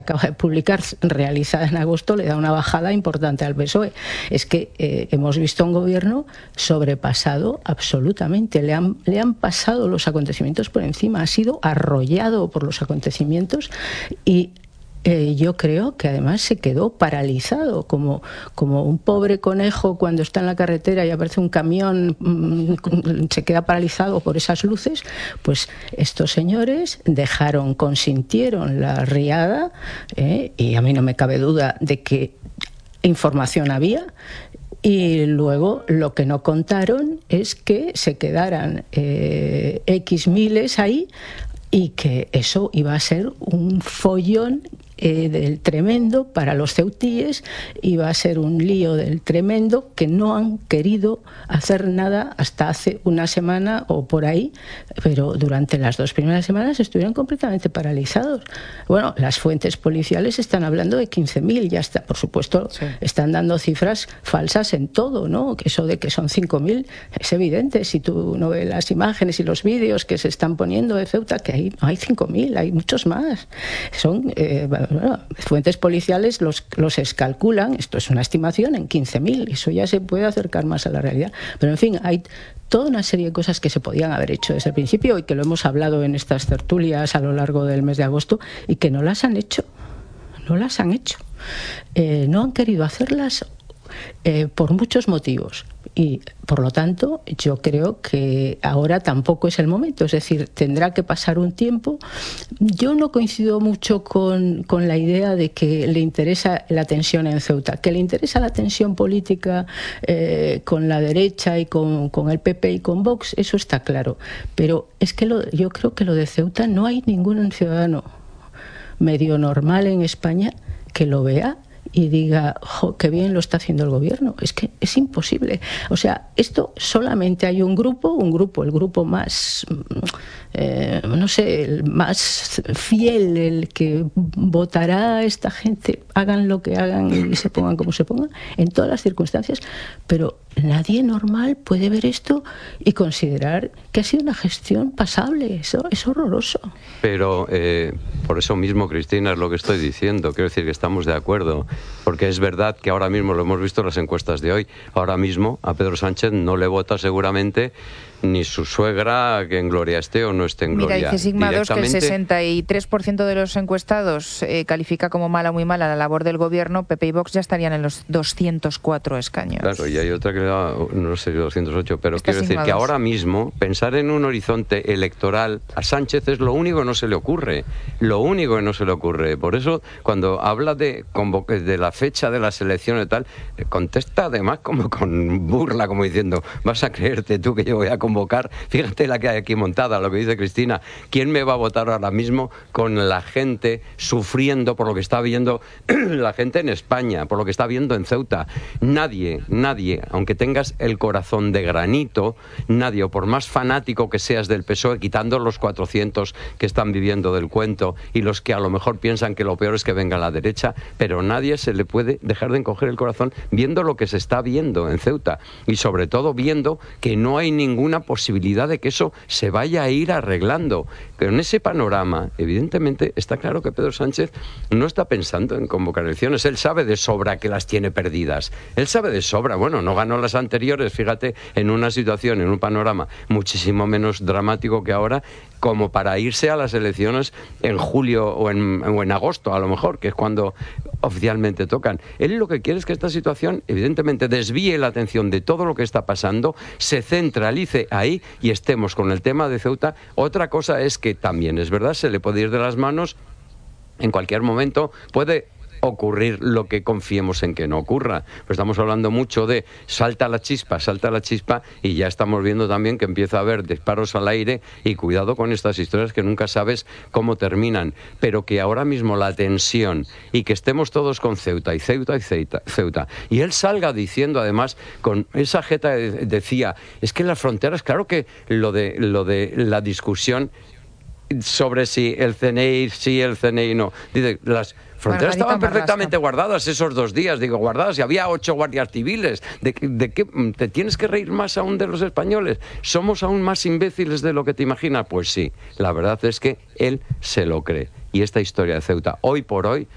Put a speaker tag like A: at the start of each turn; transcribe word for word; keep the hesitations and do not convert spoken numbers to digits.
A: acaba de publicar, realizada en agosto, le da una bajada importante al P S O E. Es que eh, hemos visto un gobierno sobrepasado absolutamente. Le han, le han pasado los acontecimientos por encima, ha sido arrollado por los acontecimientos y Eh, yo creo que además se quedó paralizado, como, como un pobre conejo cuando está en la carretera y aparece un camión, mmm, se queda paralizado por esas luces. Pues estos señores dejaron, consintieron la riada, eh, y a mí no me cabe duda de que información había. Y luego lo que no contaron es que se quedaran eh, X miles ahí y que eso iba a ser un follón Eh, del tremendo para los ceutíes, iba a ser un lío del tremendo, que no han querido hacer nada hasta hace una semana o por ahí, pero durante las dos primeras semanas estuvieron completamente paralizados. Bueno, las fuentes policiales están hablando de quince mil, ya está, por supuesto, sí. Están dando cifras falsas en todo, ¿no? Que eso de que son cinco mil es evidente, si tú no ves las imágenes y los vídeos que se están poniendo de Ceuta, que hay, no hay cinco mil, hay muchos más. Son eh, bueno, fuentes policiales los, los escalculan, esto es una estimación, en quince mil, eso ya se puede acercar más a la realidad. Pero en fin, hay toda una serie de cosas que se podían haber hecho desde el principio y que lo hemos hablado en estas tertulias a lo largo del mes de agosto y que no las han hecho, no las han hecho. Eh, no han querido hacerlas eh, por muchos motivos. Y, por lo tanto, yo creo que ahora tampoco es el momento. Es decir, tendrá que pasar un tiempo. Yo no coincido mucho con, con la idea de que le interesa la tensión en Ceuta. Que le interesa la tensión política eh, con la derecha y con, con el P P y con Vox, eso está claro. Pero es que lo, yo creo que lo de Ceuta no hay ningún ciudadano medio normal en España que lo vea y diga, jo, qué bien lo está haciendo el gobierno. Es que es imposible. O sea, esto solamente hay un grupo, un grupo, el grupo más, eh, no sé, el más fiel, el que votará a esta gente, hagan lo que hagan y se pongan como se pongan, en todas las circunstancias, pero nadie normal puede ver esto y considerar que ha sido una gestión pasable. Eso es horroroso.
B: Pero eh, por eso mismo, Cristina, es lo que estoy diciendo. Quiero decir que estamos de acuerdo, porque es verdad que ahora mismo, lo hemos visto en las encuestas de hoy, ahora mismo a Pedro Sánchez no le vota seguramente ni su suegra, que en gloria esté o no esté en gloria.
C: Mira, dice Sigma dos que el sesenta y tres por ciento de los encuestados eh, califica como mala o muy mala la labor del gobierno. P P y Vox ya estarían en los doscientos cuatro escaños.
B: Claro, y hay otra que le da, no sé, doscientos ocho, pero
C: Está
B: quiero decir
C: Sigma
B: que
C: dos.
B: ahora mismo pensar en un horizonte electoral a Sánchez es lo único que no se le ocurre, lo único que no se le ocurre. Por eso, cuando habla de, de la fecha de las elecciones y tal, contesta además como con burla, como diciendo, vas a creerte tú que yo voy a convocar. Fíjate la que hay aquí montada, lo que dice Cristina. ¿Quién me va a votar ahora mismo con la gente sufriendo por lo que está viendo la gente en España, por lo que está viendo en Ceuta? Nadie, nadie, aunque tengas el corazón de granito, nadie, o por más fanático que seas del P S O E, quitando los cuatrocientos que están viviendo del cuento y los que a lo mejor piensan que lo peor es que venga la derecha, pero nadie se le puede dejar de encoger el corazón viendo lo que se está viendo en Ceuta y sobre todo viendo que no hay ninguna posibilidad de que eso se vaya a ir arreglando. Pero en ese panorama, evidentemente, está claro que Pedro Sánchez no está pensando en convocar elecciones. Él sabe de sobra que las tiene perdidas. Él sabe de sobra. Bueno, no ganó las anteriores, fíjate, en una situación, en un panorama muchísimo menos dramático que ahora, como para irse a las elecciones en julio o en, o en agosto, a lo mejor, que es cuando oficialmente tocan. Él lo que quiere es que esta situación, evidentemente, desvíe la atención de todo lo que está pasando, se centralice ahí y estemos con el tema de Ceuta. Otra cosa es que también, es verdad, se le puede ir de las manos en cualquier momento, puede ocurrir lo que confiemos en que no ocurra. Pero estamos hablando mucho de salta la chispa, salta la chispa, y ya estamos viendo también que empieza a haber disparos al aire, y cuidado con estas historias que nunca sabes cómo terminan, pero que ahora mismo la tensión y que estemos todos con Ceuta y Ceuta y Ceuta, Ceuta y él salga diciendo además con esa jeta, decía, es que las fronteras, claro que lo de, lo de la discusión sobre si el C N I sí, el C N I no, dice, las fronteras
C: Margarita
B: estaban perfectamente
C: Marlasca.
B: guardadas esos dos días, digo, guardadas, y había ocho guardias civiles. ¿De, de qué te tienes que reír más aún de los españoles? ¿Somos aún más imbéciles de lo que te imaginas? Pues sí, la verdad es que él se lo cree. Y esta historia de Ceuta, hoy por hoy,